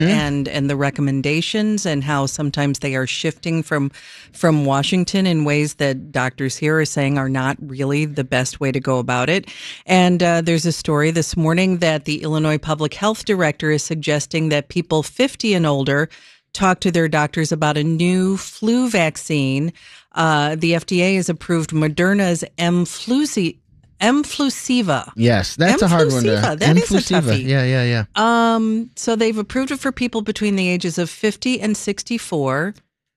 and the recommendations, and how sometimes they are shifting from Washington in ways that doctors here are saying are not really the best way to go about it. And there's a story this morning that the Illinois Public Health Director is suggesting that people 50 and older talk to their doctors about a new flu vaccine. The FDA has approved Moderna's Mflusiva. Yes, that's a hard one. That is a toughie. Yeah. So they've approved it for people between the ages of 50 and 64.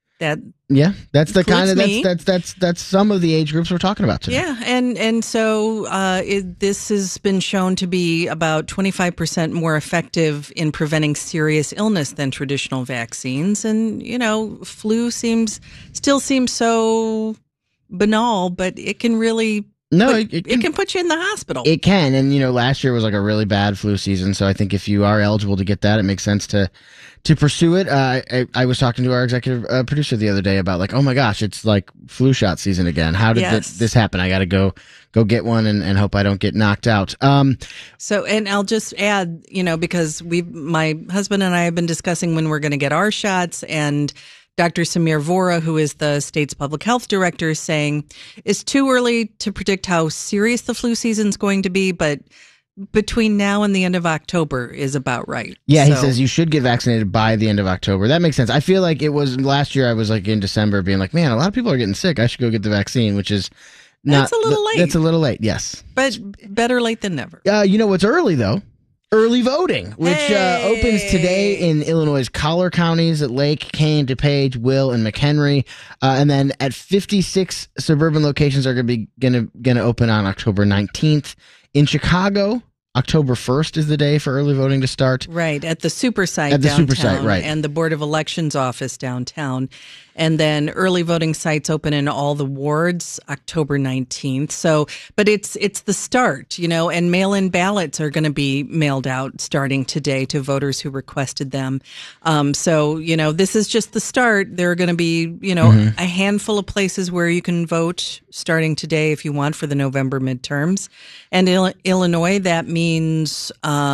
That's the kind of that's some of the age groups we're talking about today. Yeah, and so this has been shown to be about 25% more effective in preventing serious illness than traditional vaccines. And flu still seems so banal, but it can really. It can put you in the hospital. It can. And, last year was like a really bad flu season. So I think if you are eligible to get that, it makes sense to pursue it. I was talking to our executive producer the other day about like, oh my gosh, it's like flu shot season again. How did this happen? I got to go get one and hope I don't get knocked out. So, and I'll just add, because my husband and I have been discussing when we're going to get our shots, and Dr. Samir Vora, who is the state's public health director, is saying it's too early to predict how serious the flu season is going to be, but between now and the end of October is about right. Yeah, he says you should get vaccinated by the end of October. That makes sense. I feel like it was last year I was like in December being like, man, a lot of people are getting sick. I should go get the vaccine, which is not. That's a little late. That's a little late, yes. But better late than never. You know what's early, though? Early voting, which opens today in Illinois' collar counties at Lake, Kane, DuPage, Will, and McHenry, and then at 56 suburban locations are going to open on October 19th. In Chicago, October 1st is the day for early voting to start. Right, at the Super Site downtown. Right. And the Board of Elections office downtown. And then early voting sites open in all the wards October 19th. So, but it's the start, and mail-in ballots are going to be mailed out starting today to voters who requested them. So, this is just the start. There are going to be, a handful of places where you can vote starting today if you want for the November midterms. And Illinois, that means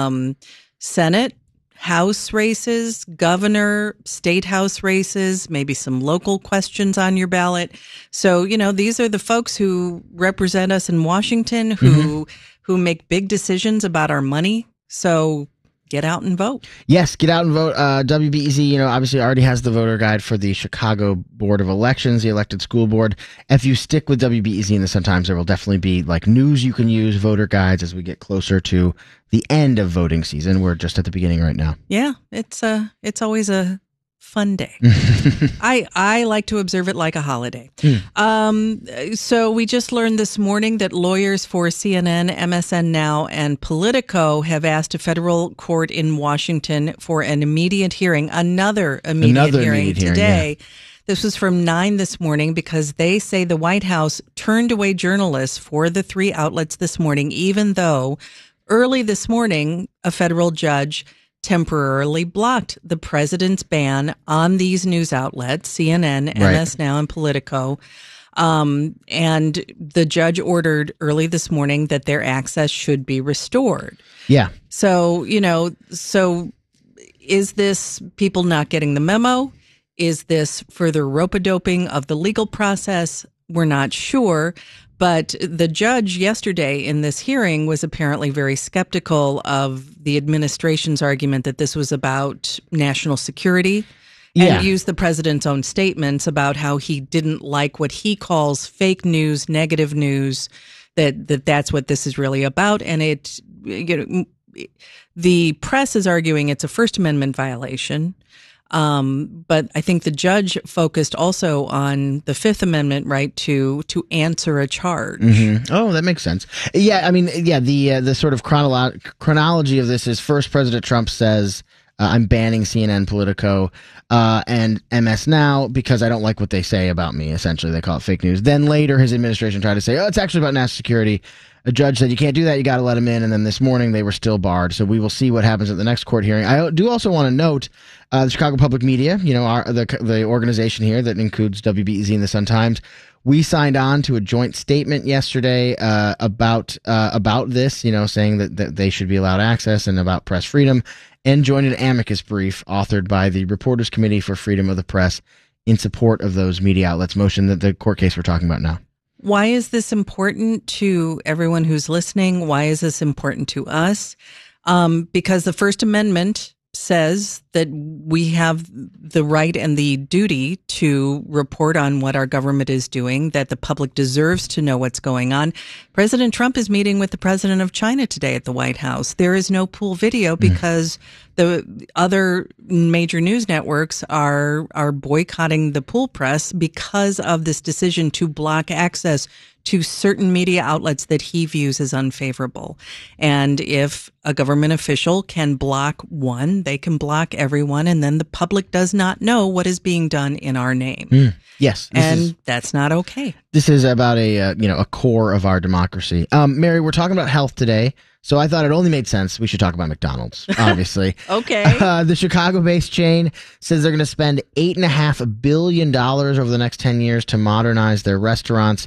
Senate, House races, governor, state house races, maybe some local questions on your ballot. So, these are the folks who represent us in Washington, who make big decisions about our money. So get out and vote. Yes, get out and vote. WBEZ, obviously already has the voter guide for the Chicago Board of Elections, the elected school board. If you stick with WBEZ in the Sun-Times, there will definitely be like news you can use, voter guides as we get closer to the end of voting season. We're just at the beginning right now. Yeah, it's always a fun day. I like to observe it like a holiday. So we just learned this morning that lawyers for CNN, MSN Now, and Politico have asked a federal court in Washington for an immediate hearing, another immediate hearing today. Yeah. This was from 9 this morning because they say the White House turned away journalists for the three outlets this morning, even though early this morning a federal judge temporarily blocked the president's ban on these news outlets, CNN, MS Now, and Politico. And the judge ordered early this morning that their access should be restored. Yeah. So, so is this people not getting the memo? Is this further rope-a-doping of the legal process? We're not sure. But the judge yesterday in this hearing was apparently very skeptical of the administration's argument that this was about national security, and used the president's own statements about how he didn't like what he calls fake news, negative news, that's what this is really about. And the press is arguing it's a First Amendment violation. But I think the judge focused also on the Fifth Amendment right to answer a charge. Mm-hmm. Oh, that makes sense. Yeah, I mean, the sort of chronology of this is first President Trump says, I'm banning CNN, Politico, and MS Now because I don't like what they say about me, essentially. They call it fake news. Then later his administration tried to say, it's actually about national security. A judge said, you can't do that, you got to let him in. And then this morning they were still barred. So we will see what happens at the next court hearing. I do also want to note the Chicago Public Media, the organization here that includes WBEZ and the Sun-Times. We signed on to a joint statement yesterday about this, saying that they should be allowed access and about press freedom, and joined an amicus brief authored by the Reporters Committee for Freedom of the Press in support of those media outlets. Motion, that the court case we're talking about now. Why is this important to everyone who's listening? Why is this important to us? Because the First Amendment says that we have the right and the duty to report on what our government is doing, that the public deserves to know what's going on. President Trump is meeting with the president of China today at the White House. There is no pool video because the other major news networks are boycotting the pool press because of this decision to block access to certain media outlets that he views as unfavorable. And if a government official can block one, they can block everyone, and then the public does not know what is being done in our name. Yes. That's not okay. This is about a core of our democracy. Mary, we're talking about health today, so I thought it only made sense we should talk about McDonald's, obviously. Okay. The Chicago-based chain says they're going to spend $8.5 billion over the next 10 years to modernize their restaurants.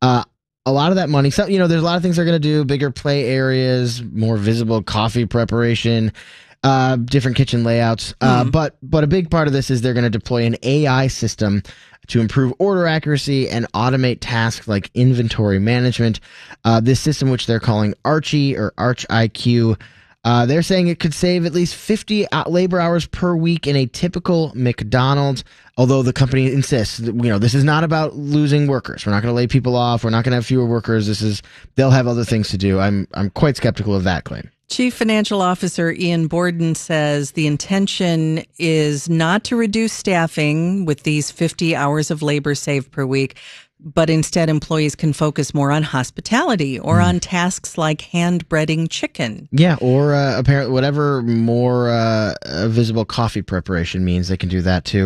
A lot of that money, so there's a lot of things they're going to do: bigger play areas, more visible coffee preparation, different kitchen layouts. But a big part of this is they're going to deploy an AI system to improve order accuracy and automate tasks like inventory management. This system, which they're calling Archie or Arch IQ, they're saying it could save at least 50 labor hours per week in a typical McDonald's. Although the company insists, this is not about losing workers. We're not going to lay people off. We're not going to have fewer workers. They'll have other things to do. I'm quite skeptical of that claim. Chief Financial Officer Ian Borden says the intention is not to reduce staffing with these 50 hours of labor saved per week, but instead employees can focus more on hospitality or on tasks like hand breading chicken. Yeah, or apparently whatever more visible coffee preparation means, they can do that too.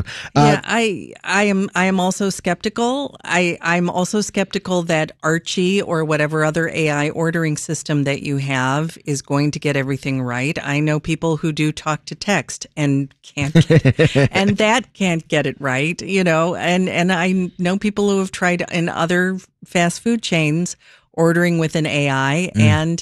I am also skeptical. I'm also skeptical that Archie or whatever other AI ordering system that you have is going to get everything right. I know people who do talk to text and can't and that can't get it right, and I know people who have tried in other fast food chains ordering with an AI and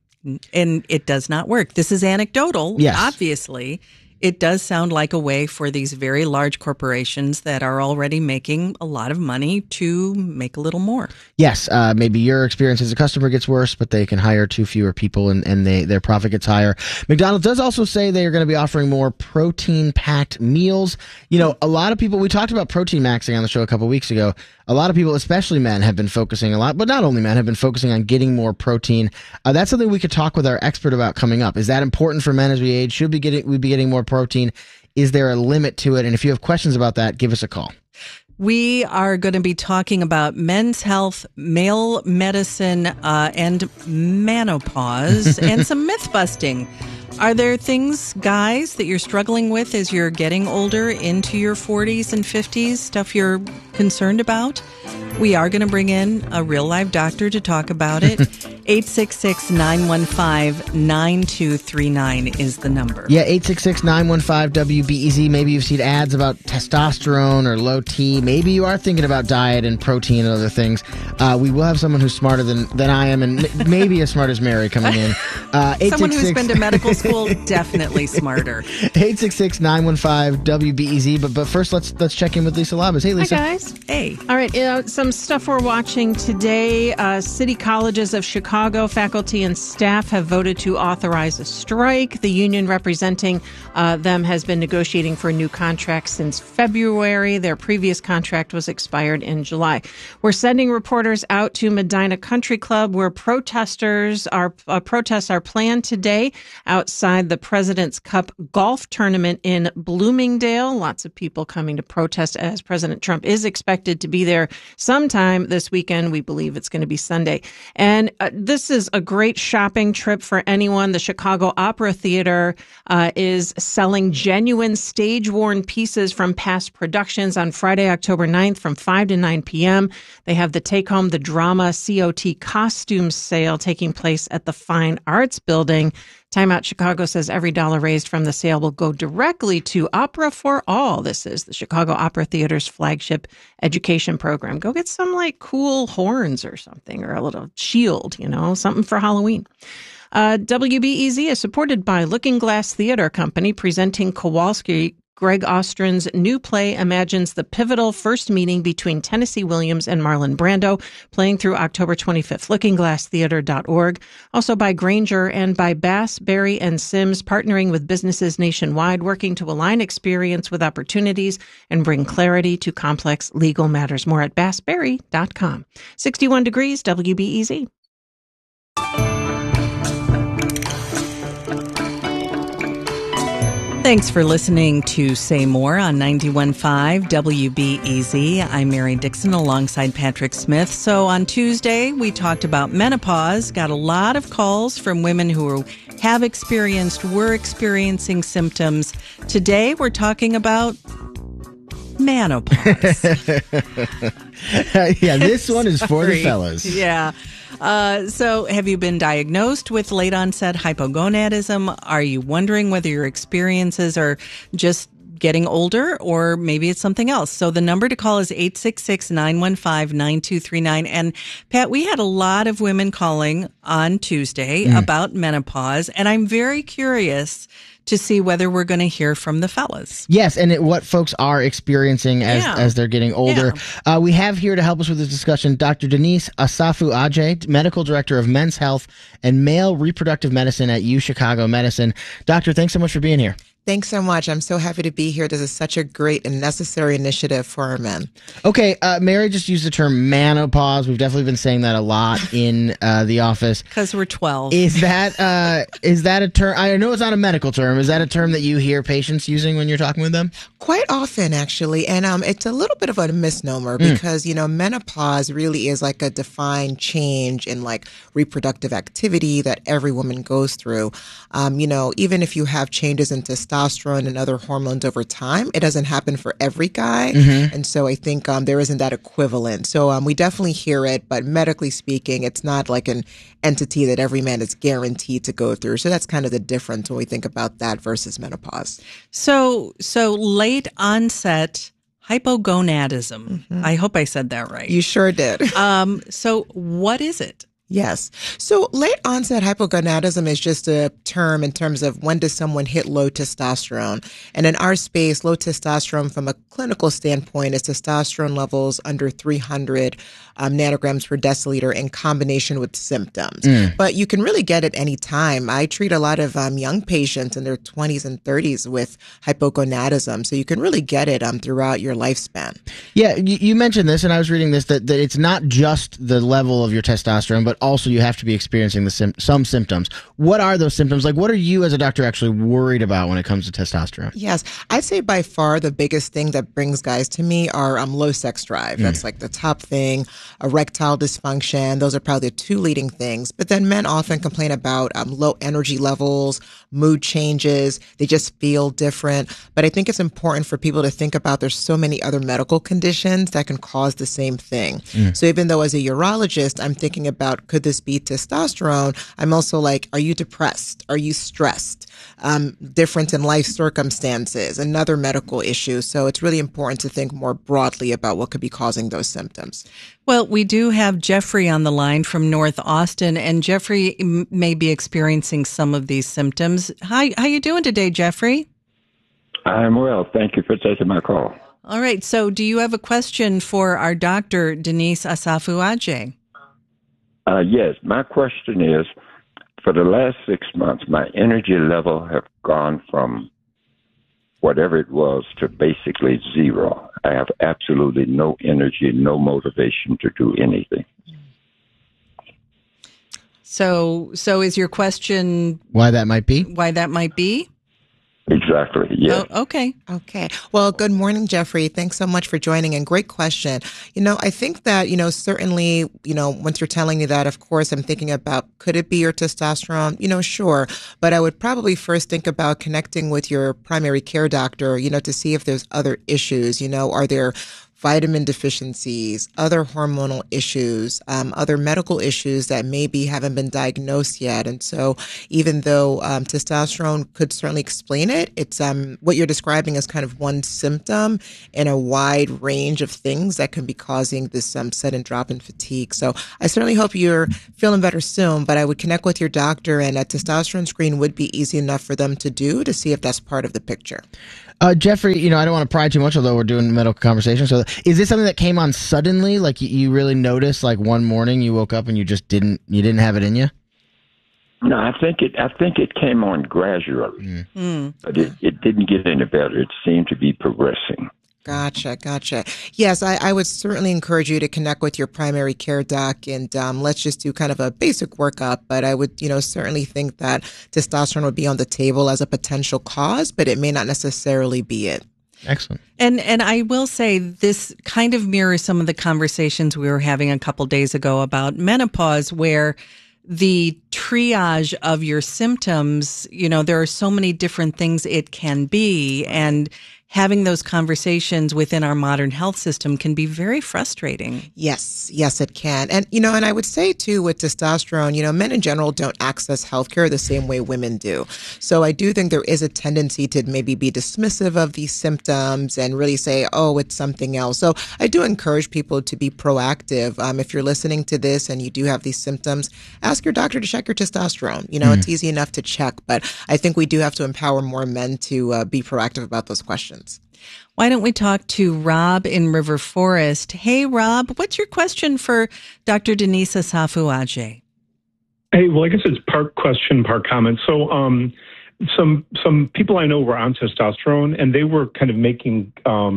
it does not work. This is anecdotal. Yes. Obviously, it does sound like a way for these very large corporations that are already making a lot of money to make a little more. Yes, maybe your experience as a customer gets worse, but they can hire too fewer people and their profit gets higher. McDonald's does also say they are going to be offering more protein-packed meals. A lot of people, we talked about protein maxing on the show a couple weeks ago. A lot of people, especially men, have been focusing a lot, but not only men, have been focusing on getting more protein. That's something we could talk with our expert about coming up. Is that important for men as we age? Should we be getting more protein? Is there a limit to it? And if you have questions about that, give us a call. We are going to be talking about men's health, male medicine, and menopause, and some myth busting. Are there things, guys, that you're struggling with as you're getting older into your 40s and 50s, stuff you're concerned about? We are going to bring in a real live doctor to talk about it. 866-915-9239 is the number. Yeah, 866-915-WBEZ. Maybe you've seen ads about testosterone or low T. Maybe you are thinking about diet and protein and other things. We will have someone who's smarter than I am and maybe as smart as Mary coming in. Someone who's been to medical school, definitely smarter. 866-915-WBEZ. But first, let's check in with Lisa Labas. Hey, Lisa. Hi, guys. Hey. All right, some stuff we're watching today. City colleges of Chicago faculty and staff have voted to authorize a strike. The union representing them has been negotiating for a new contract since February. Their previous contract was expired in July. We're sending reporters out to Medina Country Club, where protests are planned today outside the President's Cup golf tournament in Bloomingdale. Lots of people coming to protest as President Trump is expected to be there sometime this weekend. We believe it's going to be Sunday. And this is a great shopping trip for anyone. The Chicago Opera Theater is selling genuine stage-worn pieces from past productions on Friday, October 9th from 5 to 9 p.m. They have the Take Home the Drama COT costume sale taking place at the Fine Arts Building. Time Out Chicago says every dollar raised from the sale will go directly to Opera for All. This is the Chicago Opera Theater's flagship education program. Go get some like cool horns or something, or a little shield, something for Halloween. WBEZ is supported by Looking Glass Theater Company, presenting Kowalski. Greg Ostrin's new play imagines the pivotal first meeting between Tennessee Williams and Marlon Brando, playing through October 25th. LookingGlassTheater.org. Also by Granger and by Bass, Berry, and Sims, partnering with businesses nationwide, working to align experience with opportunities and bring clarity to complex legal matters. More at bassberry.com. 61 degrees, WBEZ. Thanks for listening to Say More on 91.5 WBEZ. I'm Mary Dixon alongside Patrick Smith. So on Tuesday, we talked about menopause, got a lot of calls from women who have experienced, were experiencing symptoms. Today, we're talking about menopause. Yeah, this one is for the fellas. Yeah. So have you been diagnosed with late onset hypogonadism? Are you wondering whether your experiences are just getting older or maybe it's something else? So the number to call is 866-915-9239. And Pat, we had a lot of women calling on Tuesday about menopause, and I'm very curious to see whether we're going to hear from the fellas. Yes, and what folks are experiencing as they're getting older. Yeah. We have here to help us with this discussion Dr. Denise Asafo-Adjei, Medical Director of Men's Health and Male Reproductive Medicine at UChicago Medicine. Doctor, thanks so much for being here. Thanks so much. I'm so happy to be here. This is such a great and necessary initiative for our men. Okay, Mary just used the term menopause. We've definitely been saying that a lot in the office. Because we're 12. Is that a term? I know it's not a medical term. Is that a term that you hear patients using when you're talking with them? Quite often, actually. And it's a little bit of a misnomer because, menopause really is like a defined change in like reproductive activity that every woman goes through. Even if you have changes in testosterone and other hormones over time, it doesn't happen for every guy. And so I think there isn't that equivalent. So we definitely hear it, but medically speaking, it's not like an entity that every man is guaranteed to go through. So that's kind of the difference when we think about that versus menopause. So late onset hypogonadism. I hope I said that right. You sure did. So what is it? Yes. So late onset hypogonadism is just a term in terms of when does someone hit low testosterone. And in our space, low testosterone from a clinical standpoint is testosterone levels under 300 nanograms per deciliter in combination with symptoms. But you can really get it any time. I treat a lot of young patients in their 20s and 30s with hypogonadism. So you can really get it throughout your lifespan. Yeah, you mentioned this, and I was reading this, that it's not just the level of your testosterone, but also you have to be experiencing some symptoms. What are those symptoms? Like, what are you as a doctor actually worried about when it comes to testosterone? Yes, I'd say by far the biggest thing that brings guys to me are low sex drive. That's like the top thing. Erectile dysfunction. Those are probably the two leading things. But then men often complain about low energy levels, mood changes. They just feel different. But I think it's important for people to think about there's so many other medical conditions that can cause the same thing. So even though as a urologist, I'm thinking about, could this be testosterone? I'm also like, are you depressed? Are you stressed? Difference in life circumstances, another medical issue. So it's really important to think more broadly about what could be causing those symptoms. Well, we do have Jeffrey on the line from North Austin, and Jeffrey may be experiencing some of these symptoms. Hi, how you doing today, Jeffrey? I'm well. Thank you for taking my call. All right. So do you have a question for our doctor, Denise Asafo-Adjei? Yes. My question is, for the last 6 months, my energy level have gone from whatever it was to basically zero. I have absolutely no energy, no motivation to do anything. So is your question why that might be? Why that might be? Exactly. Yes. Oh, okay. Okay. Well, good morning, Jeffrey. Thanks so much for joining, and great question. I think that, certainly, once you're telling me that, of course, I'm thinking about, could it be your testosterone? Sure. But I would probably first think about connecting with your primary care doctor, to see if there's other issues. Are there vitamin deficiencies, other hormonal issues, other medical issues that maybe haven't been diagnosed yet. And so even though testosterone could certainly explain it, it's what you're describing as kind of one symptom in a wide range of things that can be causing this sudden drop in fatigue. So I certainly hope you're feeling better soon, but I would connect with your doctor, and a testosterone screen would be easy enough for them to do to see if that's part of the picture. Jeffrey, I don't want to pry too much, although we're doing medical conversation. So is this something that came on suddenly? Like you really noticed, like one morning you woke up and you just didn't have it in you? No, I think it came on gradually, but it didn't get any better. It seemed to be progressing. Gotcha. Yes, I would certainly encourage you to connect with your primary care doc, and let's just do kind of a basic workup. But I would, certainly think that testosterone would be on the table as a potential cause, but it may not necessarily be it. Excellent. And I will say this kind of mirrors some of the conversations we were having a couple days ago about menopause, where the triage of your symptoms, there are so many different things it can be, and having those conversations within our modern health system can be very frustrating. Yes, it can. And, and I would say too, with testosterone, men in general don't access healthcare the same way women do. So I do think there is a tendency to maybe be dismissive of these symptoms and really say, oh, it's something else. So I do encourage people to be proactive. If you're listening to this and you do have these symptoms, ask your doctor to check your testosterone. It's easy enough to check, but I think we do have to empower more men to be proactive about those questions. Why don't we talk to Rob in River Forest? Hey, Rob, what's your question for Dr. Denise Asafo-Adjei? Hey, well, I guess it's part question, part comment. So some people I know were on testosterone, and they were kind of making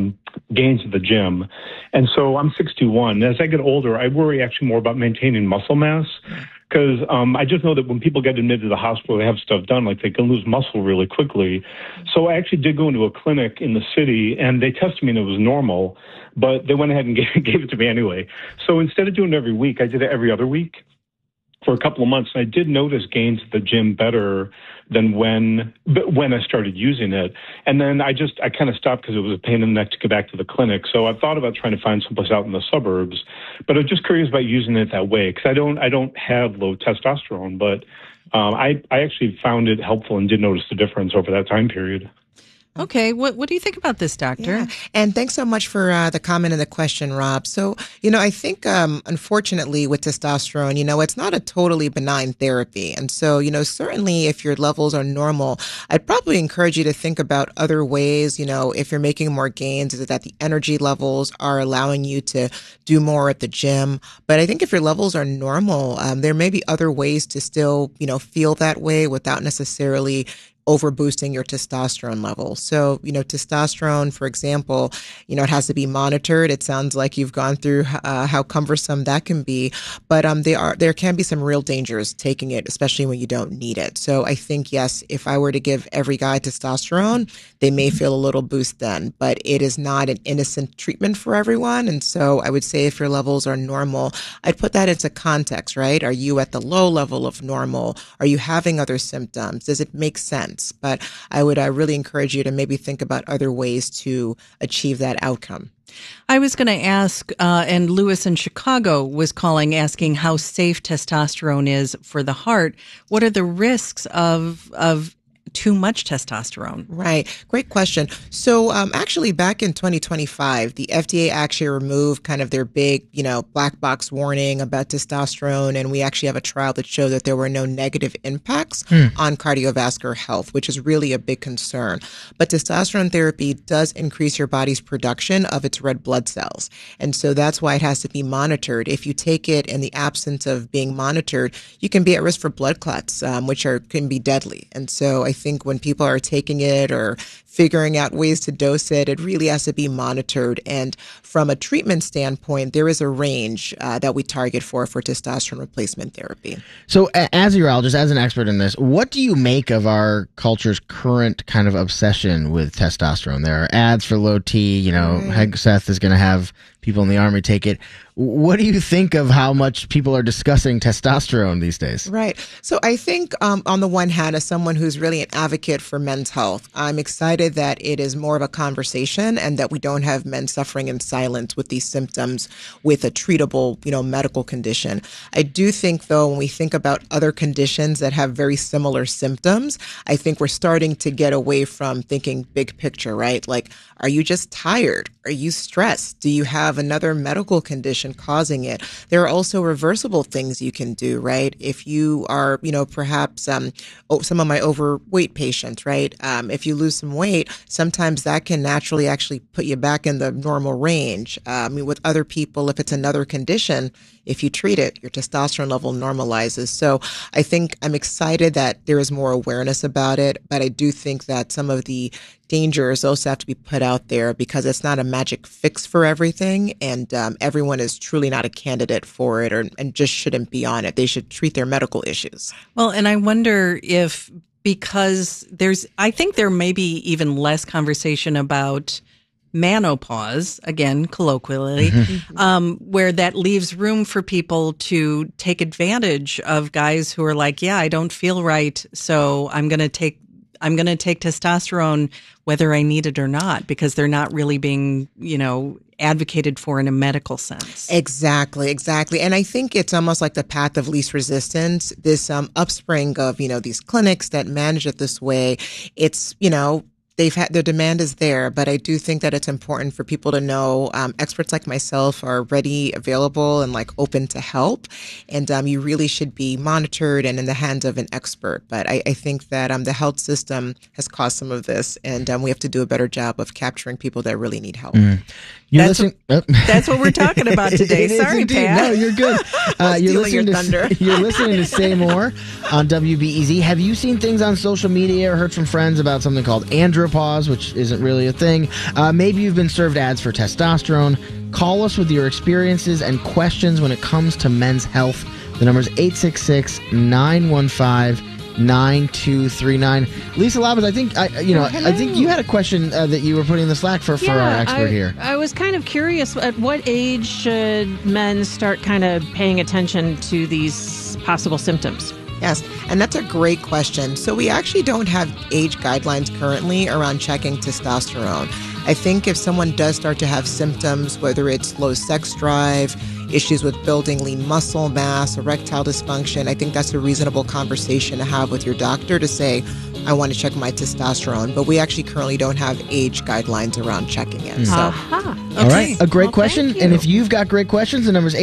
gains at the gym. And so I'm 61. As I get older, I worry actually more about maintaining muscle mass. Because I just know that when people get admitted to the hospital, they have stuff done, like they can lose muscle really quickly. So I actually did go into a clinic in the city, and they tested me and it was normal, but they went ahead and gave it to me anyway. So instead of doing it every week, I did it every other week for a couple of months. And I did notice gains at the gym better than when I started using it. And then I kind of stopped because it was a pain in the neck to go back to the clinic. So I thought about trying to find someplace out in the suburbs, but I was just curious about using it that way, because I don't have low testosterone, but I actually found it helpful and did notice the difference over that time period. Okay. What do you think about this, Doctor? Yeah. And thanks so much for the comment and the question, Rob. So, I think, unfortunately, with testosterone, it's not a totally benign therapy. And so, certainly if your levels are normal, I'd probably encourage you to think about other ways. If you're making more gains, is it that the energy levels are allowing you to do more at the gym? But I think if your levels are normal, there may be other ways to still, feel that way without necessarily overboosting your testosterone level. So, testosterone, for example, it has to be monitored. It sounds like you've gone through how cumbersome that can be, but there can be some real dangers taking it, especially when you don't need it. So I think, yes, if I were to give every guy testosterone, they may feel a little boost then, but it is not an innocent treatment for everyone. And so I would say if your levels are normal, I'd put that into context, right? Are you at the low level of normal? Are you having other symptoms? Does it make sense? But I would really encourage you to maybe think about other ways to achieve that outcome. I was going to ask, and Lewis in Chicago was calling, asking how safe testosterone is for the heart. What are the risks of too much testosterone? Right. Great question. So actually back in 2025, the FDA actually removed kind of their big, black box warning about testosterone. And we actually have a trial that showed that there were no negative impacts on cardiovascular health, which is really a big concern. But testosterone therapy does increase your body's production of its red blood cells. And so that's why it has to be monitored. If you take it in the absence of being monitored, you can be at risk for blood clots, which can be deadly. And so I think when people are taking it or figuring out ways to dose it, it really has to be monitored. And from a treatment standpoint, there is a range that we target for testosterone replacement therapy. So as a urologist, as an expert in this, what do you make of our culture's current kind of obsession with testosterone? There are ads for low T, Hegseth is going to have people in the Army take it. What do you think of how much people are discussing testosterone these days? Right. So I think on the one hand, as someone who's really an advocate for men's health, I'm excited excited that it is more of a conversation and that we don't have men suffering in silence with these symptoms with a treatable, medical condition. I do think, though, when we think about other conditions that have very similar symptoms, I think we're starting to get away from thinking big picture, right? Like, are you just tired? Are you stressed? Do you have another medical condition causing it? There are also reversible things you can do, right? If you are, perhaps some of my overweight patients, right? If you lose some weight, sometimes that can naturally actually put you back in the normal range. With other people, if it's another condition, if you treat it, your testosterone level normalizes. So I think I'm excited that there is more awareness about it, but I do think that some of the dangers also have to be put out there because it's not a magic fix for everything, and everyone is truly not a candidate for it and just shouldn't be on it. They should treat their medical issues. Well, and I wonder if because I think there may be even less conversation about menopause, again, colloquially, where that leaves room for people to take advantage of guys who are like, yeah, I don't feel right, so I'm going to take testosterone whether I need it or not, because they're not really being, advocated for in a medical sense. Exactly. And I think it's almost like the path of least resistance, this upspring of, these clinics that manage it this way. It's, their demand is there, but I do think that it's important for people to know experts like myself are ready, available, and open to help. And you really should be monitored and in the hands of an expert. But I think that the health system has caused some of this, and we have to do a better job of capturing people that really need help. That's what we're talking about today. Sorry, Pat. No, you're good. You're listening to Say More on WBEZ. Have you seen things on social media or heard from friends about something called andropause, which isn't really a thing? Maybe you've been served ads for testosterone. Call us with your experiences and questions when it comes to men's health. The number is 866-915-9239. Lisa Labuz, I think you had a question that you were putting in the Slack for our expert here. I was kind of curious, at what age should men start kind of paying attention to these possible symptoms? Yes, and that's a great question. So we actually don't have age guidelines currently around checking testosterone. I think if someone does start to have symptoms, whether it's low sex drive, issues with building lean muscle mass, erectile dysfunction, I think that's a reasonable conversation to have with your doctor to say, I want to check my testosterone. But we actually currently don't have age guidelines around checking it. So. Okay. All right. A great question. And if you've got great questions, the number is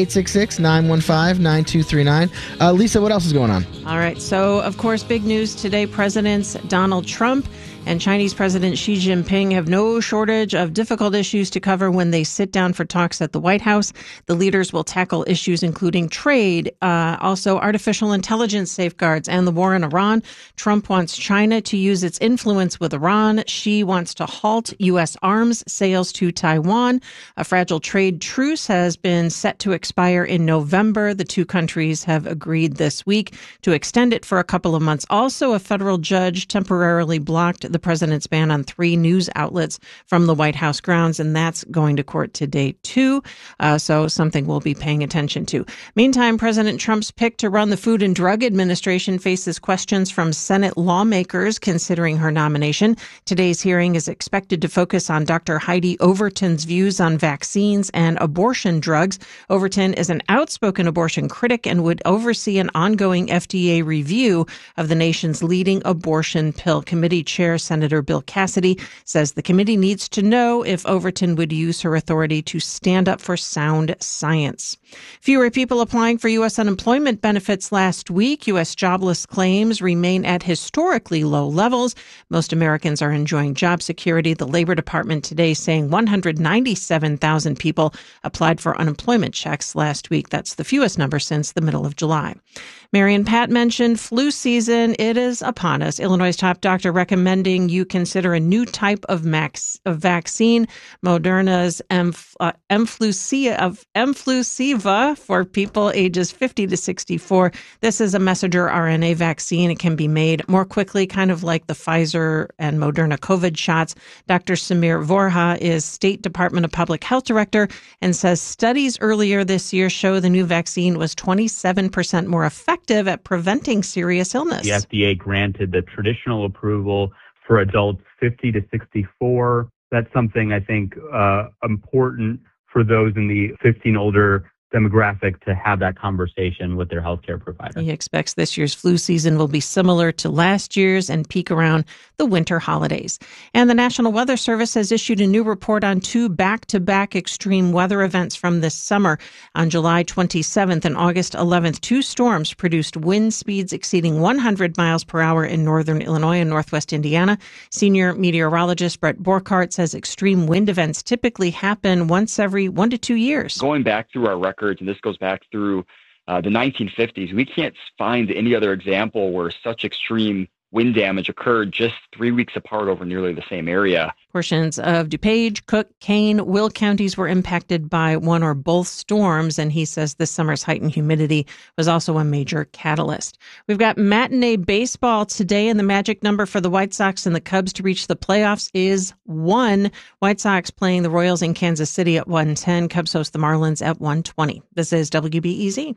866-915-9239. Lisa, what else is going on? All right. So, of course, big news today. Presidents Donald Trump and Chinese President Xi Jinping have no shortage of difficult issues to cover when they sit down for talks at the White House. The leaders will tackle issues including trade, also artificial intelligence safeguards, and the war in Iran. Trump wants China to use its influence with Iran. Xi wants to halt U.S. arms sales to Taiwan. A fragile trade truce has been set to expire in November. The two countries have agreed this week to extend it for a couple of months. Also, a federal judge temporarily blocked the president's ban on 3 news outlets from the White House grounds, and that's going to court today, too. So something we'll be paying attention to. Meantime, President Trump's pick to run the Food and Drug Administration faces questions from Senate lawmakers considering her nomination. Today's hearing is expected to focus on Dr. Heidi Overton's views on vaccines and abortion drugs. Overton is an outspoken abortion critic and would oversee an ongoing FDA review of the nation's leading abortion pill. Committee Chair Senator Bill Cassidy says the committee needs to know if Overton would use her authority to stand up for sound science. Fewer people applying for U.S. unemployment benefits last week. U.S. jobless claims remain at historically low levels. Most Americans are enjoying job security. The Labor Department today saying 197,000 people applied for unemployment checks last week. That's the fewest number since the middle of July. Mary and Pat mentioned flu season. It is upon us. Illinois' top doctor recommending you consider a new type of vaccine, Moderna's Mflusiva for people ages 50 to 64. This is a messenger RNA vaccine. It can be made more quickly, kind of like the Pfizer and Moderna COVID shots. Dr. Samir Vorha is State Department of Public Health Director and says studies earlier this year show the new vaccine was 27% more effective at preventing serious illness. The FDA granted the traditional approval for adults 50 to 64. That's something I think important for those in the 15 older demographic to have that conversation with their healthcare provider. He expects this year's flu season will be similar to last year's and peak around the winter holidays. And the National Weather Service has issued a new report on 2 back-to-back extreme weather events from this summer. On July 27th and August 11th, 2 storms produced wind speeds exceeding 100 miles per hour in northern Illinois and northwest Indiana. Senior meteorologist Brett Borkhardt says extreme wind events typically happen once every 1 to 2 years. Going back through our records, and this goes back through the 1950s, we can't find any other example where such extreme wind damage occurred just 3 weeks apart over nearly the same area. Portions of DuPage, Cook, Kane, Will counties were impacted by one or both storms, and he says this summer's heightened humidity was also a major catalyst. We've got matinee baseball today, and the magic number for the White Sox and the Cubs to reach the playoffs is 1. White Sox playing the Royals in Kansas City at 1:10. Cubs host the Marlins at 1:20. This is WBEZ.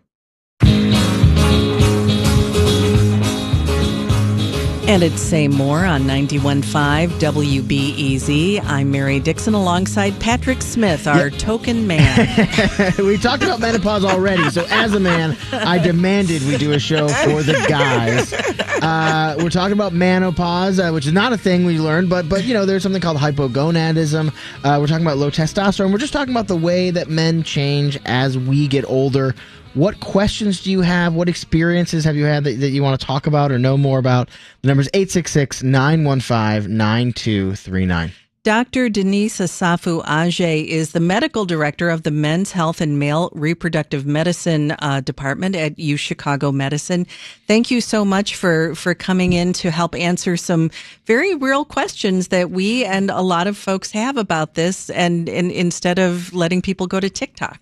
And it's Say More on 91.5 WBEZ. I'm Mary Dixon alongside Patrick Smith, our token man. We talked about menopause already, so as a man, I demanded we do a show for the guys. We're talking about menopause, which is not a thing we learned, but you know, there's something called hypogonadism. We're talking about low testosterone. We're just talking about the way that men change as we get older. What questions do you have? What experiences have you had that you want to talk about or know more about? The number is 866-915-9239. Dr. Denise Asafo Adjei is the medical director of the Men's Health and Male Reproductive Medicine Department at UChicago Medicine. Thank you so much for coming in to help answer some very real questions that we and a lot of folks have about this, and instead of letting people go to TikTok.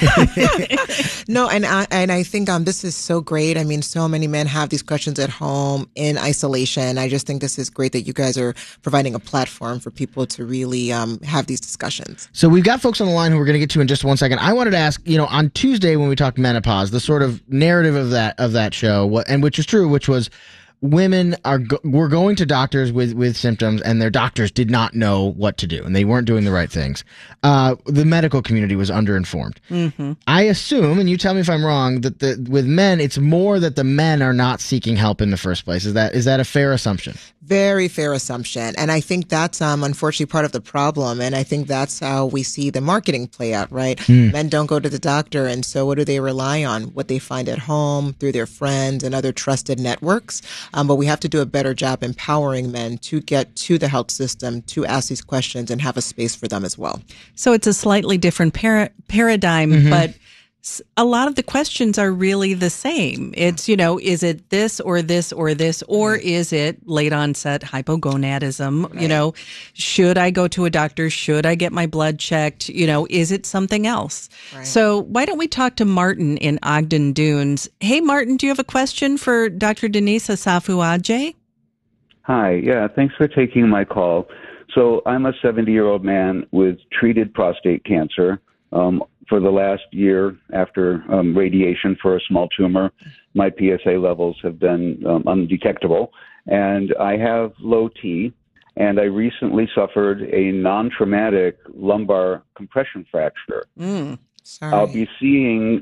No, and I think this is so great. I mean, so many men have these questions at home in isolation. I just think this is great that you guys are providing a platform for people to really have these discussions. So we've got folks on the line who we're going to get to in just 1 second. I wanted to ask, on Tuesday when we talked menopause, the sort of narrative of that show, and which is true, which was women were going to doctors with symptoms, and their doctors did not know what to do, and they weren't doing the right things. The medical community was underinformed. Mm-hmm. I assume, and you tell me if I'm wrong, that with men, it's more that the men are not seeking help in the first place. Is that a fair assumption? Very fair assumption. And I think that's unfortunately part of the problem. And I think that's how we see the marketing play out, right? Men don't go to the doctor. And so what do they rely on? What they find at home through their friends and other trusted networks. But we have to do a better job empowering men to get to the health system, to ask these questions and have a space for them as well. So it's a slightly different paradigm, but a lot of the questions are really the same. It's, is it this or this or this, or is it late onset hypogonadism? Right. Should I go to a doctor? Should I get my blood checked? Is it something else? Right. So why don't we talk to Martin in Ogden Dunes? Hey, Martin, do you have a question for Dr. Denise Asafo Adjei? Hi. Yeah, thanks for taking my call. So I'm a 70-year-old man with treated prostate cancer. For the last year, after radiation for a small tumor, my PSA levels have been undetectable, and I have low T, and I recently suffered a non-traumatic lumbar compression fracture. Sorry. I'll be seeing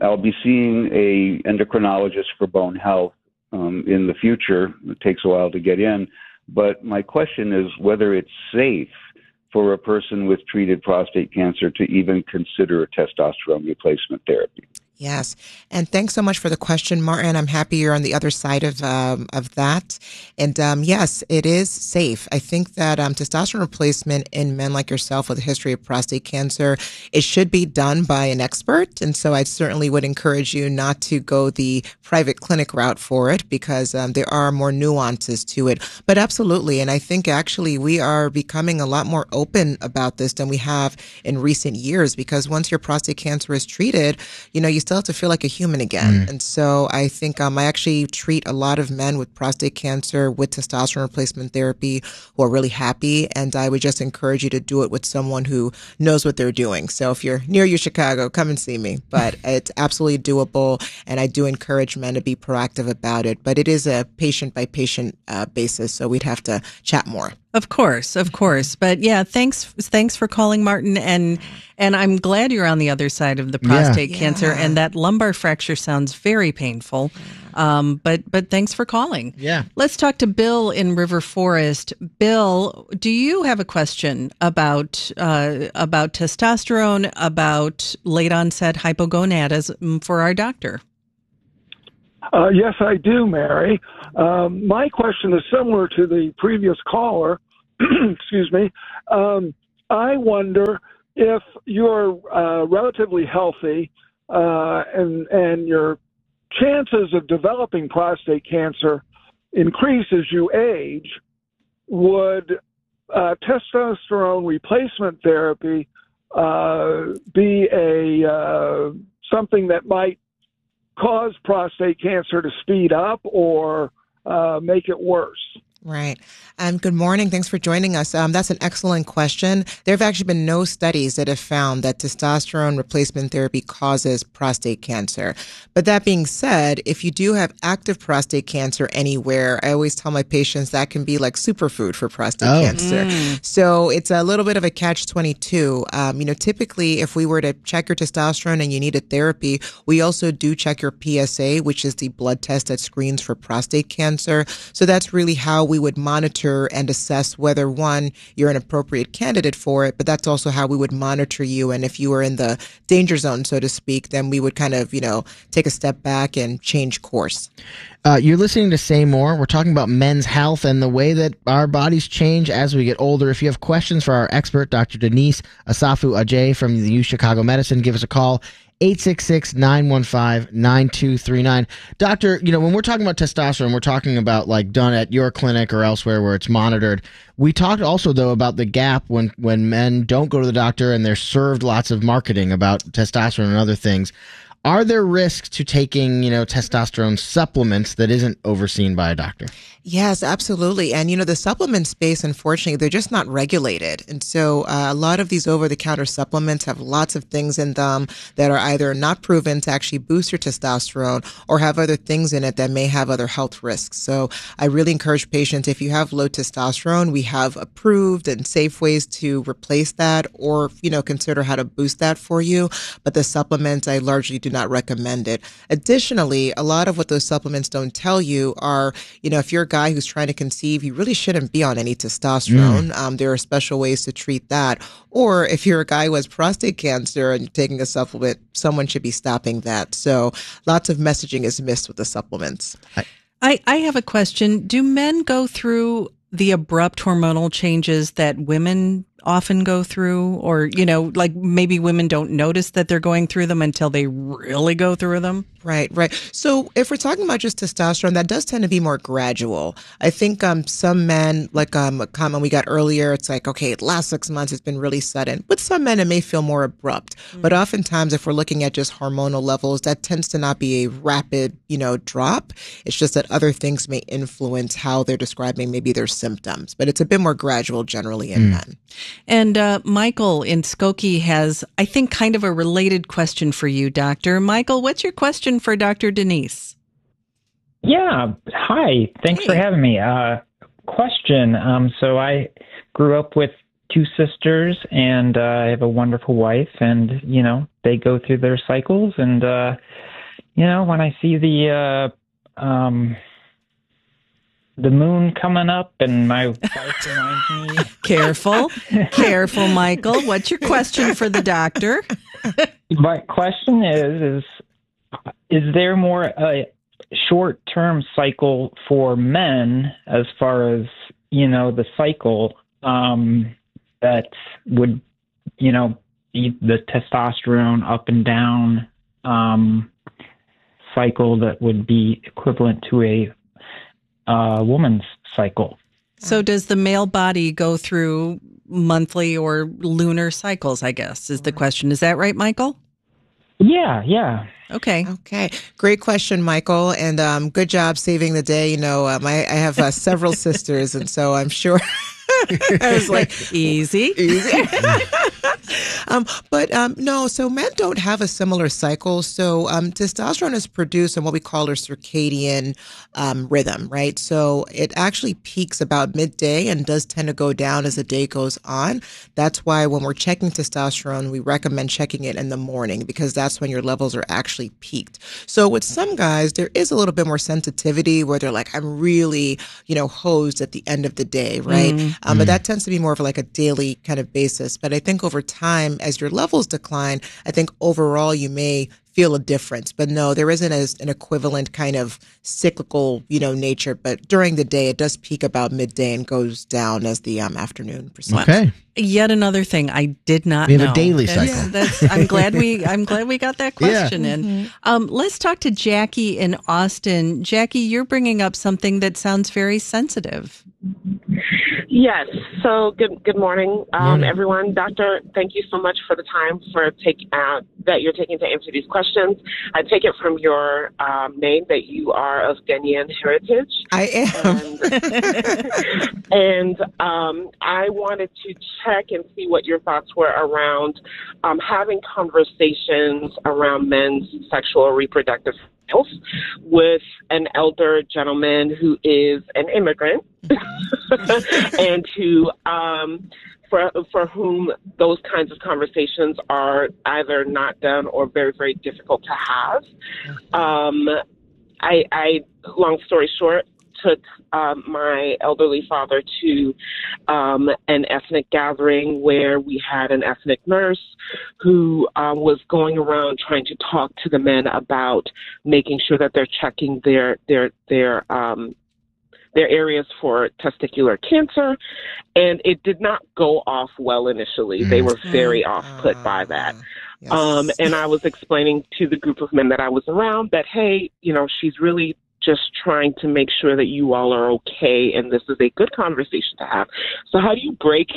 a endocrinologist for bone health in the future. It takes a while to get in, but my question is whether it's safe for a person with treated prostate cancer to even consider a testosterone replacement therapy. Yes. And thanks so much for the question, Martin. I'm happy you're on the other side of that. And yes, it is safe. I think that testosterone replacement in men like yourself with a history of prostate cancer, it should be done by an expert. And so I certainly would encourage you not to go the private clinic route for it, because there are more nuances to it. But absolutely. And I think actually we are becoming a lot more open about this than we have in recent years, because once your prostate cancer is treated, you still have to feel like a human again. And so I think I actually treat a lot of men with prostate cancer with testosterone replacement therapy who are really happy. And I would just encourage you to do it with someone who knows what they're doing. So if you're near Chicago, come and see me. But it's absolutely doable. And I do encourage men to be proactive about it. But it is a patient by patient basis. So we'd have to chat more. Of course. But yeah, thanks for calling, Martin. And I'm glad you're on the other side of the prostate cancer. And that lumbar fracture sounds very painful. But thanks for calling. Yeah. Let's talk to Bill in River Forest. Bill, do you have a question about testosterone, about late onset hypogonadism for our doctor? Yes, I do, Mary. My question is similar to the previous caller. Excuse me. I wonder if you're relatively healthy and your chances of developing prostate cancer increase as you age, would testosterone replacement therapy be something that might cause prostate cancer to speed up or make it worse? Right. Good morning. Thanks for joining us. That's an excellent question. There have actually been no studies that have found that testosterone replacement therapy causes prostate cancer. But that being said, if you do have active prostate cancer anywhere, I always tell my patients that can be like superfood for prostate cancer. So it's a little bit of a catch-22. Typically, if we were to check your testosterone and you needed therapy, we also do check your PSA, which is the blood test that screens for prostate cancer. So that's really how we would monitor and assess whether, one, you're an appropriate candidate for it, but that's also how we would monitor you. And if you were in the danger zone, so to speak, then we would kind of, take a step back and change course. You're listening to Say More. We're talking about men's health and the way that our bodies change as we get older. If you have questions for our expert, Dr. Denise Asafo-Adjei from the U Chicago Medicine, give us a call. 866-915-9239. Doctor, when we're talking about testosterone, we're talking about like done at your clinic or elsewhere where it's monitored. We talked also, though, about the gap when men don't go to the doctor and they're served lots of marketing about testosterone and other things. Are there risks to taking, testosterone supplements that isn't overseen by a doctor? Yes, absolutely. And, the supplement space, unfortunately, they're just not regulated. And so a lot of these over-the-counter supplements have lots of things in them that are either not proven to actually boost your testosterone or have other things in it that may have other health risks. So I really encourage patients, if you have low testosterone, we have approved and safe ways to replace that or, consider how to boost that for you. But the supplements, I largely do not recommend it. Additionally, a lot of what those supplements don't tell you are, if you're a guy who's trying to conceive, you really shouldn't be on any testosterone. There are special ways to treat that. Or if you're a guy who has prostate cancer and you're taking a supplement, someone should be stopping that. So lots of messaging is missed with the supplements. I have a question. Do men go through the abrupt hormonal changes that women often go through? Or, like maybe women don't notice that they're going through them until they really go through them? Right. So if we're talking about just testosterone, that does tend to be more gradual. I think some men, like a comment we got earlier, it's like, okay, the last 6 months it's been really sudden. With some men, it may feel more abrupt. But oftentimes, if we're looking at just hormonal levels, that tends to not be a rapid, drop. It's just that other things may influence how they're describing maybe their symptoms. But it's a bit more gradual generally in men. And Michael in Skokie has, I think, kind of a related question for you, Doctor. Michael, what's your question for Dr. Denise? Yeah. Hi. Thanks for having me. Question. So I grew up with two sisters and I have a wonderful wife and, they go through their cycles. And, when I see the moon coming up and my wife reminds me. Careful, Michael. What's your question for the doctor? My question is there more a short-term cycle for men as far as, the cycle that would, be the testosterone up and down cycle that would be equivalent to a woman's cycle? So does the male body go through monthly or lunar cycles, I guess, is the question. Is that right, Michael? Yeah. Okay. Great question, Michael. And good job saving the day. I have several sisters, and so I'm sure I was like, easy. No, so men don't have a similar cycle. So testosterone is produced in what we call our circadian rhythm, right? So it actually peaks about midday and does tend to go down as the day goes on. That's why when we're checking testosterone, we recommend checking it in the morning because that's when your levels are actually peaked. So with some guys, there is a little bit more sensitivity where they're like, I'm really, hosed at the end of the day, right? But that tends to be more of like a daily kind of basis. But I think over time, as your levels decline, I think overall you may feel a difference. But no, there isn't an equivalent kind of cyclical, nature. But during the day, it does peak about midday and goes down as the afternoon proceeds. Okay. Yet another thing I did not We have know. a daily cycle. I'm glad we got that question in. Let's talk to Jackie in Austin. Jackie, you're bringing up something that sounds very sensitive. Yes. So good morning, everyone. Doctor, thank you so much for the time that you're taking to answer these questions. I take it from your name that you are of Ghanaian heritage. I am. And I wanted to check and see what your thoughts were around having conversations around men's sexual and reproductive health with an elder gentleman who is an immigrant and who for whom those kinds of conversations are either not done or very, very difficult to have. I long story short, took my elderly father to an ethnic gathering where we had an ethnic nurse who was going around trying to talk to the men about making sure that they're checking their areas for testicular cancer, and it did not go off well initially. They were very off-put by that. Yes. And I was explaining to the group of men that I was around that, hey, she's really just trying to make sure that you all are okay, and this is a good conversation to have. So how do you break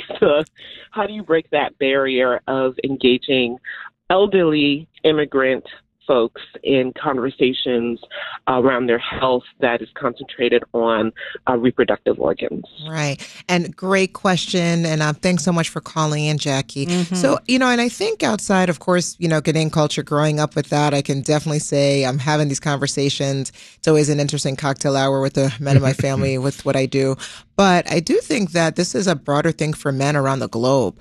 that barrier of engaging elderly immigrant folks in conversations around their health that is concentrated on reproductive organs? Right. And great question. And thanks so much for calling in, Jackie. So, and I think outside, of course, Ghanaian culture, growing up with that, I can definitely say I'm having these conversations. It's always an interesting cocktail hour with the men in my family with what I do. But I do think that this is a broader thing for men around the globe.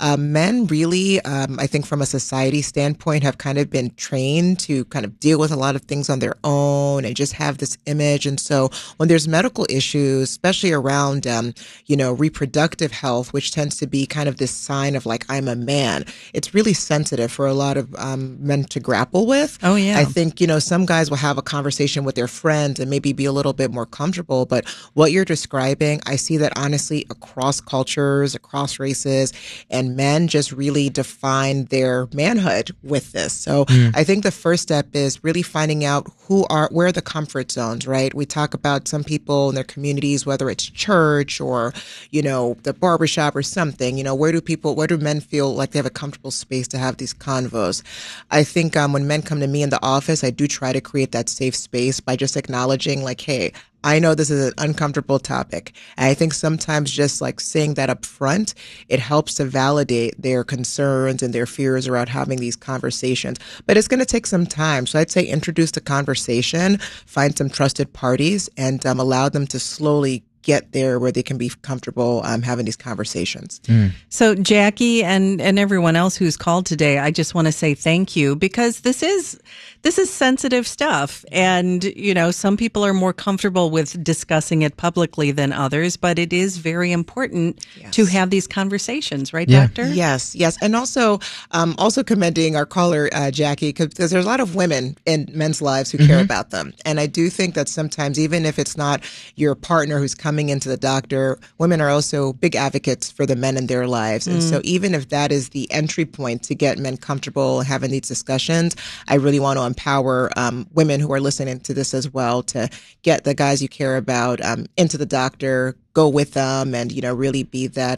Men really, I think from a society standpoint, have kind of been trained to kind of deal with a lot of things on their own and just have this image. And so when there's medical issues, especially around, reproductive health, which tends to be kind of this sign of like, I'm a man, it's really sensitive for a lot of men to grapple with. Oh, yeah. I think, some guys will have a conversation with their friends and maybe be a little bit more comfortable. But what you're describing, I see that honestly across cultures, across races, and men just really define their manhood with this. So I think the first step is really finding out where are the comfort zones, right? We talk about some people in their communities, whether it's church or, the barbershop or something, where do men feel like they have a comfortable space to have these convos? I think when men come to me in the office, I do try to create that safe space by just acknowledging like, hey, I know this is an uncomfortable topic. And I think sometimes just like saying that up front, it helps to validate their concerns and their fears around having these conversations. But it's going to take some time. So I'd say introduce the conversation, find some trusted parties, and allow them to slowly get there where they can be comfortable having these conversations. So Jackie and everyone else who's called today, I just want to say thank you because this is sensitive stuff. And, some people are more comfortable with discussing it publicly than others, but it is very important to have these conversations, right, Doctor? Yes. And also commending our caller, Jackie, because there's a lot of women in men's lives who care about them. And I do think that sometimes, even if it's not your partner who's coming into the doctor, women are also big advocates for the men in their lives. And so even if that is the entry point to get men comfortable having these discussions, I really want to empower women who are listening to this as well to get the guys you care about into the doctor, go with them, and, really be that,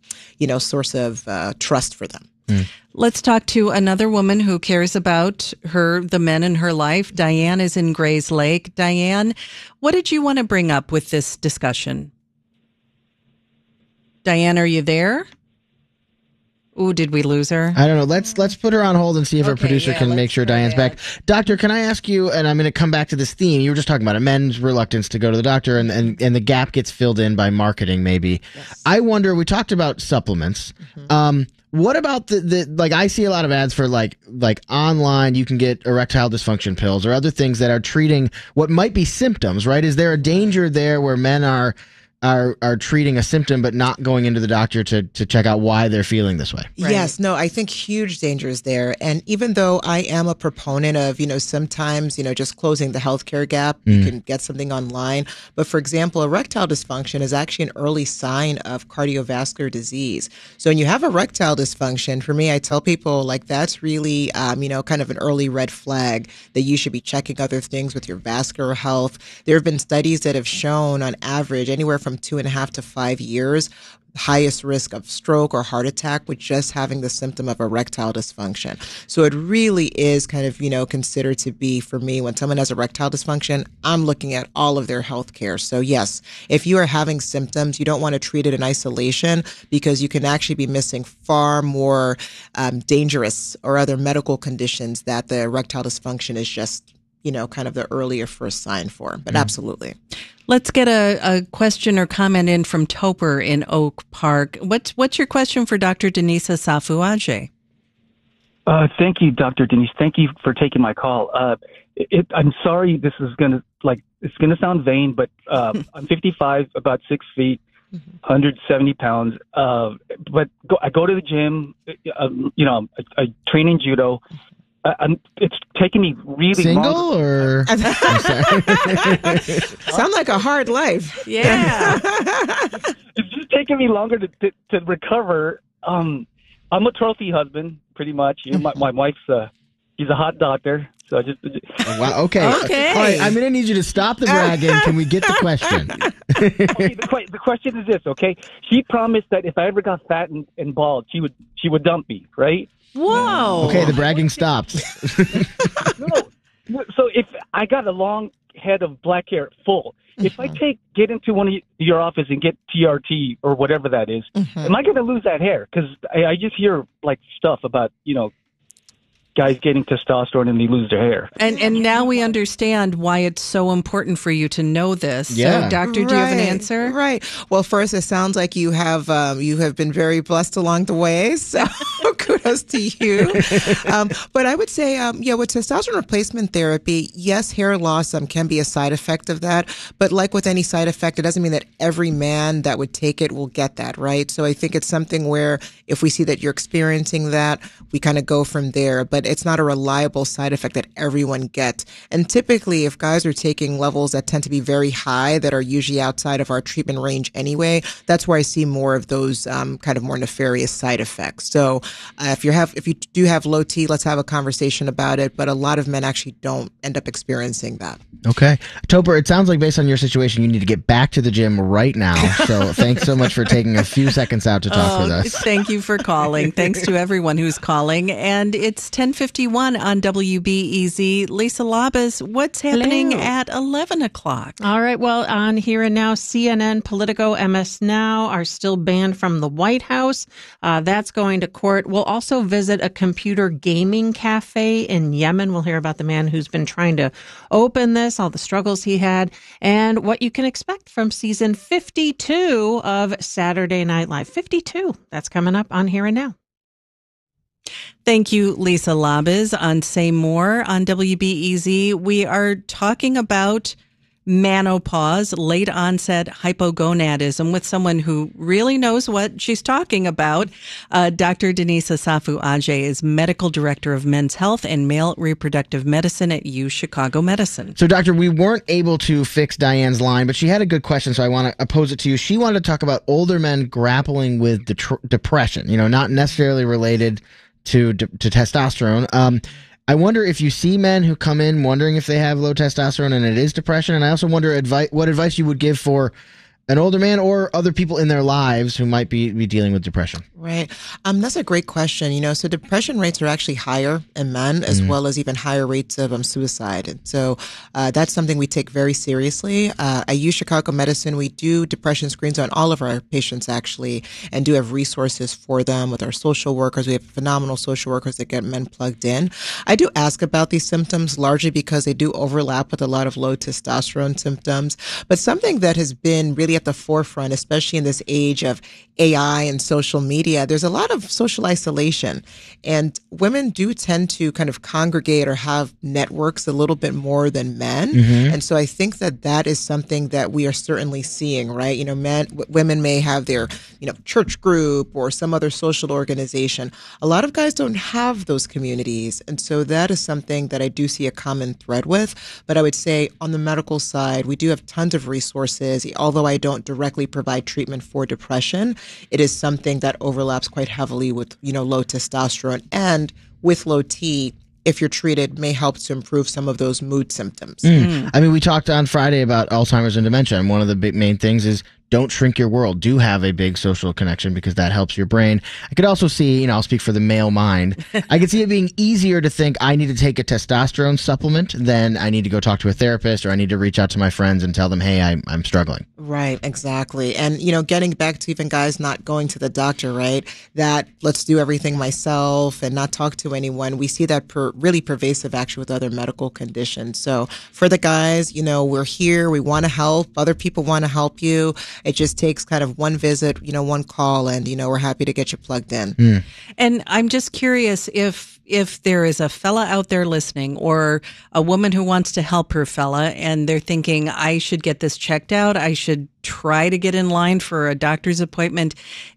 source of trust for them. Let's talk to another woman who cares about the men in her life. Diane is in Grays Lake. Diane, what did you want to bring up with this discussion? Diane, are you there? Ooh, did we lose her? I don't know. Let's put her on hold and see if our producer can make sure Diane's back. Doctor, can I ask you, and I'm going to come back to this theme. You were just talking about it, men's reluctance to go to the doctor, and the gap gets filled in by marketing, maybe. Yes. I wonder, we talked about supplements. Mm-hmm. What about the like, I see a lot of ads for like online, you can get erectile dysfunction pills or other things that are treating what might be symptoms, right? Is there a danger there where men are treating a symptom but not going into the doctor to check out why they're feeling this way? Right. Yes, no, I think huge dangers there. And even though I am a proponent of, sometimes, just closing the healthcare gap, you can get something online. But for example, erectile dysfunction is actually an early sign of cardiovascular disease. So when you have erectile dysfunction, for me, I tell people like that's really, kind of an early red flag that you should be checking other things with your vascular health. There have been studies that have shown on average anywhere from 2.5 to 5 years, highest risk of stroke or heart attack with just having the symptom of erectile dysfunction. So it really is kind of, considered to be, for me, when someone has erectile dysfunction, I'm looking at all of their health care. So yes, if you are having symptoms, you don't want to treat it in isolation because you can actually be missing far more dangerous or other medical conditions that the erectile dysfunction is just kind of the earlier first sign for. But absolutely. Let's get a question or comment in from Topper in Oak Park. What's your question for Dr. Denisa Safu-Ajay? Thank you, Dr. Denise. Thank you for taking my call. I'm sorry this is it's going to sound vain, but I'm 55, about 6 feet, 170 pounds. But I go to the gym, I train in judo. It's taking me really Single long. Or sound like a hard life. Yeah. It's just taking me longer to recover. I'm a trophy husband, pretty much. My wife's she's a hot doctor. So I just wow. Okay. All right. I'm going to need you to stop the bragging. Can we get the question? Okay, the question is this. Okay, she promised that if I ever got fat and bald, she would dump me. Right. Whoa. Okay, the bragging stopped. No. So if I got a long head of black hair, full, if I get into one of your office and get TRT or whatever that is, am I going to lose that hair? Because I just hear like stuff about, guys getting testosterone and they lose their hair. And now we understand why it's so important for you to know this. Yeah. So, Doctor, do you have an answer? Right. Well, first, it sounds like you have been very blessed along the way. So kudos to you. But I would say, with testosterone replacement therapy, yes, hair loss can be a side effect of that. But like with any side effect, it doesn't mean that every man that would take it will get that, right? So I think it's something where if we see that you're experiencing that, we kind of go from there. But it's not a reliable side effect that everyone gets. And typically, if guys are taking levels that tend to be very high, that are usually outside of our treatment range anyway, that's where I see more of those kind of more nefarious side effects. So if you do have low T, let's have a conversation about it. But a lot of men actually don't end up experiencing that. Okay. Topper, it sounds like based on your situation, you need to get back to the gym right now. So thanks so much for taking a few seconds out to talk with us. Thank you for calling. Thanks to everyone who's calling. And it's 10:51 on WBEZ. Lisa Labuz, what's happening at 11 o'clock? All right. Well, on Here and Now, CNN, Politico, MS Now are still banned from the White House. That's going to court. We'll also visit a computer gaming cafe in Yemen. We'll hear about the man who's been trying to open this, all the struggles he had, and what you can expect from season 52 of Saturday Night Live. 52. That's coming up on Here and Now. Thank you, Lisa Labuz. On Say More on WBEZ, we are talking about menopause, late onset hypogonadism with someone who really knows what she's talking about. Dr. Denisa Safu-Ajay is Medical Director of Men's Health and Male Reproductive Medicine at U Chicago Medicine. So, Doctor, we weren't able to fix Diane's line, but she had a good question, so I want to pose it to you. She wanted to talk about older men grappling with depression, not necessarily related to testosterone. I wonder if you see men who come in wondering if they have low testosterone and it is depression. And I also wonder what advice you would give for an older man or other people in their lives who might be dealing with depression? Right. That's a great question. So depression rates are actually higher in men as well as even higher rates of suicide. And so that's something we take very seriously. At UChicago Medicine, we do depression screens on all of our patients actually and do have resources for them with our social workers. We have phenomenal social workers that get men plugged in. I do ask about these symptoms largely because they do overlap with a lot of low testosterone symptoms. But something that has been really at the forefront, especially in this age of AI and social media, there's a lot of social isolation. And women do tend to kind of congregate or have networks a little bit more than men. And so I think that is something that we are certainly seeing, right? Women may have their, church group or some other social organization. A lot of guys don't have those communities. And so that is something that I do see a common thread with. But I would say on the medical side, we do have tons of resources. Although I don't directly provide treatment for depression, it is something that overlaps quite heavily with, low testosterone, and with low T, if you're treated, may help to improve some of those mood symptoms. I mean, we talked on Friday about Alzheimer's and dementia, and one of the big main things is don't shrink your world. Do have a big social connection because that helps your brain. I could also see, I'll speak for the male mind. I could see it being easier to think I need to take a testosterone supplement than I need to go talk to a therapist or I need to reach out to my friends and tell them, hey, I'm struggling. Right, exactly. And, getting back to even guys not going to the doctor, right? That let's do everything myself and not talk to anyone. We see that really pervasive actually with other medical conditions. So for the guys, we're here. We want to help. Other people want to help you. It just takes kind of one visit, one call, and, we're happy to get you plugged in. And I'm just curious if there is a fella out there listening or a woman who wants to help her fella and they're thinking, I should get this checked out. I should try to get in line for a doctor's appointment.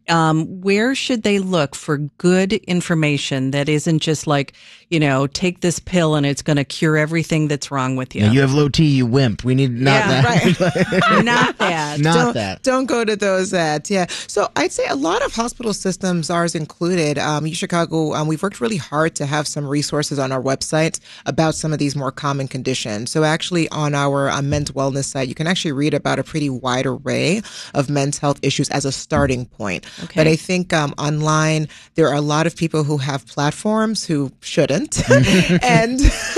Where should they look for good information that isn't just like, take this pill and it's going to cure everything that's wrong with you? You have low T, you wimp. We need that. Right. Not that. Don't go to those ads. Yeah. So I'd say a lot of hospital systems, ours included, UChicago, we've worked really hard to have some resources on our website about some of these more common conditions. So actually on our men's wellness site, you can actually read about a pretty wide array of men's health issues as a starting point. Okay. But I think online, there are a lot of people who have platforms who shouldn't. And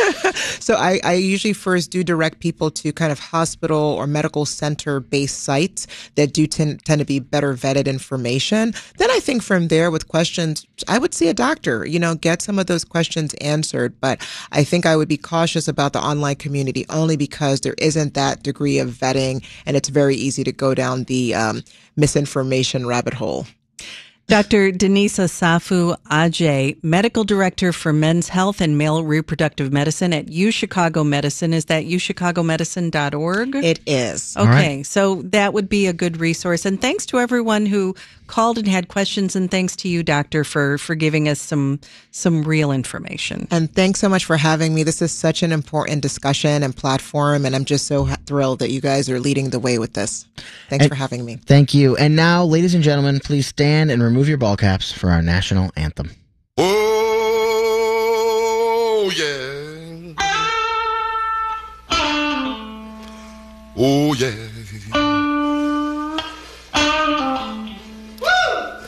so I usually first do direct people to kind of hospital or medical center based sites that do tend to be better vetted information. Then I think from there with questions, I would see a doctor, get some of those questions answered. But I think I would be cautious about the online community only because there isn't that degree of vetting and it's very easy to go down the misinformation rabbit hole. Dr. Denise Asafo Adjei, Medical Director for Men's Health and Male Reproductive Medicine at UChicago Medicine. Is that uChicagoMedicine.org? It is. Okay, right. So that would be a good resource. And thanks to everyone who called and had questions, and thanks to you, Doctor, for giving us some real information. And thanks so much for having me. This is such an important discussion and platform, and I'm just so thrilled that you guys are leading the way with this. Thanks for having me. Thank you. And now, ladies and gentlemen, please stand and remove your ball caps for our national anthem. Oh, yeah. Oh, yeah.